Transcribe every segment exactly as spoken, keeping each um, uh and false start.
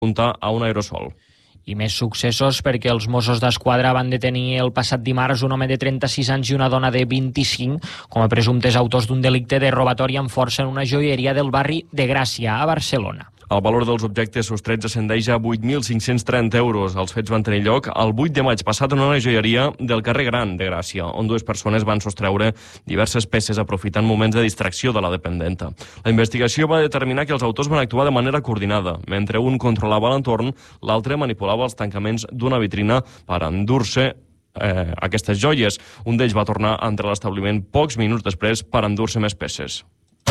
apuntar a un aerosol. I més successos perquè els Mossos d'Esquadra van detenir el passat dimarts un home de trenta-sis anys i una dona de vint-i-cinc com a presumptes autors d'un delicte de robatori amb força en una joieria del barri de Gràcia, a Barcelona. El valor dels objectes sostrets ascendeix a vuit mil cinc-cents trenta euros. Els fets van tenir lloc el vuit de maig passat en una joieria del carrer Gran de Gràcia, on dues persones van sostreure diverses peces aprofitant moments de distracció de la dependenta. La investigació va determinar que els autors van actuar de manera coordinada. Mentre un controlava l'entorn, l'altre manipulava els tancaments d'una vitrina per endur-se eh, aquestes joies. Un d'ells va tornar a entrar a l'establiment pocs minuts després per endur-se més peces.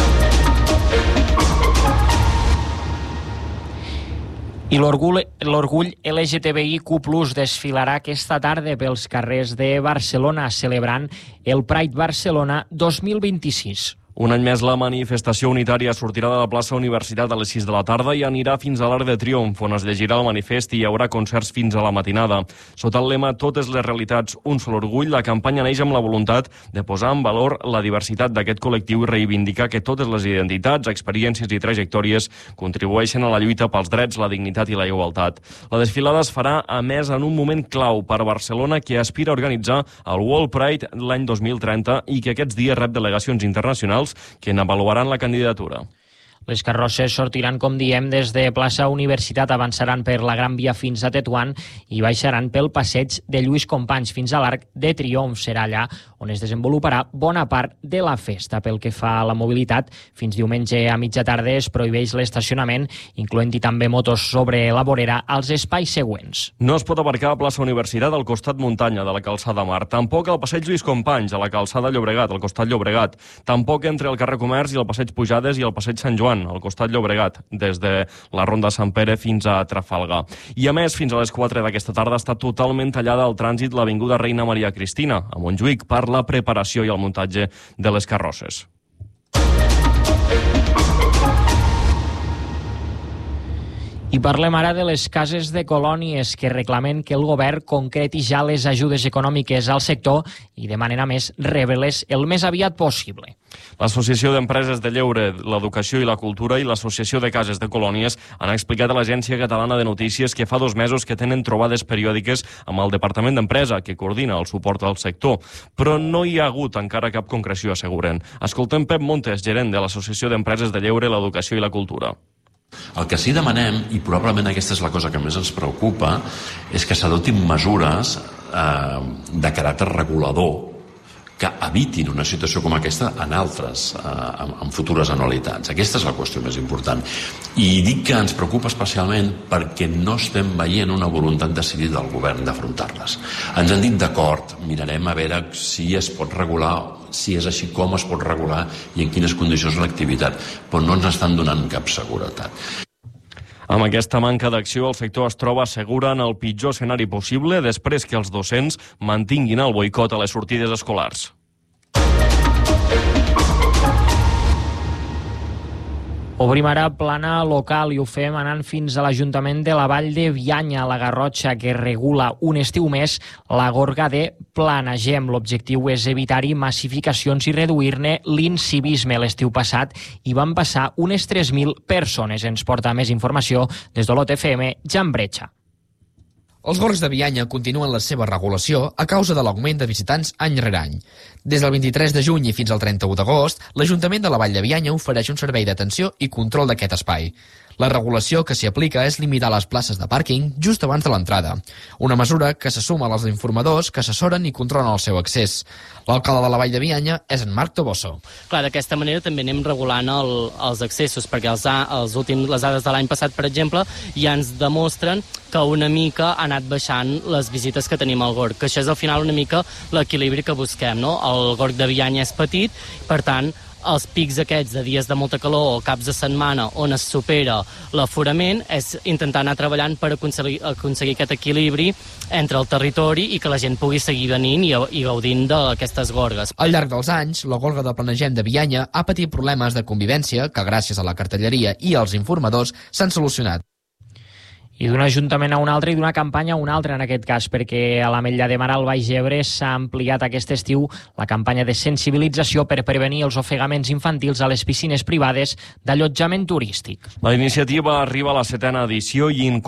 I l'orgull L G T B I Q plus desfilarà aquesta tarda pels carrers de Barcelona celebrant el Pride Barcelona dos mil vint-i-sis. Un any més, la manifestació unitària sortirà de la plaça Universitat a les sis de la tarda i anirà fins a l'Arc de Triomf, on es llegirà el manifest i hi haurà concerts fins a la matinada. Sota el lema Totes les realitats, un sol orgull, la campanya neix amb la voluntat de posar en valor la diversitat d'aquest col·lectiu i reivindicar que totes les identitats, experiències i trajectòries contribueixen a la lluita pels drets, la dignitat i la igualtat. La desfilada es farà, a més, en un moment clau per Barcelona, que aspira a organitzar el World Pride l'any dos mil trenta i que aquests dies rep delegacions internacionals que n'avaluaran la candidatura. Les carrosses sortiran, com diem, des de plaça Universitat, avançaran per la Gran Via fins a Tetuan i baixaran pel passeig de Lluís Companys fins a l'Arc de Triomf. Serà allà on es desenvoluparà bona part de la festa. Pel que fa a la mobilitat, fins diumenge a mitja tarda es prohibeix l'estacionament, incloent-hi també motos sobre la vorera, als espais següents. No es pot aparcar a plaça Universitat al costat muntanya de la calçada Mar, tampoc al passeig Lluís Companys, a la calçada Llobregat, al costat Llobregat, tampoc entre el carrer Comerç i el passeig Pujades i el passeig Sant Joan, al costat Llobregat, des de la Ronda Sant Pere fins a Trafalgar. I a més, fins a les quatre d'aquesta tarda està totalment tallada al trànsit l'avinguda Reina Maria Cristina, a Montjuïc, per la preparació i el muntatge de les carrosses. I parlem ara de les cases de colònies que reclamen que el govern concreti ja les ajudes econòmiques al sector i demanen, a més, rebre-les el més aviat possible. L'Associació d'Empreses de Lleure, l'Educació i la Cultura i l'Associació de Cases de Colònies han explicat a l'Agència Catalana de Notícies que fa dos mesos que tenen trobades periòdiques amb el Departament d'Empresa, que coordina el suport al sector, però no hi ha hagut encara cap concreció, asseguren. Escoltem Pep Montes, gerent de l'Associació d'Empreses de Lleure, l'Educació i la Cultura. El que sí demanem, i probablement aquesta és la cosa que més ens preocupa, és que s'adoptin mesures eh, de caràcter regulador que evitin una situació com aquesta en altres, eh, en, en futures anualitats. Aquesta és la qüestió més important. I dic que ens preocupa especialment perquè no estem veient una voluntat decidida del govern d'afrontar-les. Ens han dit d'acord, mirarem a veure si es pot regular, si és així com es pot regular i en quines condicions l'activitat, però no ens estan donant cap seguretat. Amb aquesta manca d'acció, el sector es troba assegura en el pitjor escenari possible després que els docents mantinguin el boicot a les sortides escolars. Obrim ara plana local i ho fem anant fins a l'Ajuntament de la Vall de Bianya, a la Garrotxa, que regula un estiu més la gorga de Planagem. L'objectiu és evitar-hi massificacions i reduir-ne l'incivisme. L'estiu passat hi van passar unes tres mil persones. Ens porta més informació des de l'O T F M, Jan Bretxa. Els gorgs de Bianya continuen la seva regulació a causa de l'augment de visitants any rere any. Des del vint-i-tres de juny i fins al trenta-u d'agost, l'Ajuntament de la Vall de Bianya ofereix un servei d'atenció i control d'aquest espai. La regulació que s'hi aplica és limitar les places de pàrquing just abans de l'entrada, una mesura que se suma als informadors que assessoren i controlen el seu accés. L'alcalde de la Vall de Bianya és en Marc Toboso. Clar, d'aquesta manera també anem regulant el, els accessos, perquè els, els últims, les dades de l'any passat, per exemple, ja ens demostren que una mica ha anat baixant les visites que tenim al gorg, que això és al final una mica l'equilibri que busquem, no? El gorg de Bianya és petit, per tant, els pics aquests de dies de molta calor o caps de setmana on es supera l'aforament és intentar anar treballant per aconseguir, aconseguir aquest equilibri entre el territori i que la gent pugui seguir venint i, i gaudint d'aquestes gorgues. Al llarg dels anys, la gorga de Planagem de Bianya ha patit problemes de convivència que gràcies a la cartelleria i als informadors s'han solucionat. I d'un ajuntament a un altre i d'una campanya a un altre en aquest cas, perquè a l'Ametlla de Mar al Baix Ebre s'ha ampliat aquest estiu la campanya de sensibilització per prevenir els ofegaments infantils a les piscines privades d'allotjament turístic. La iniciativa arriba a la setena edició i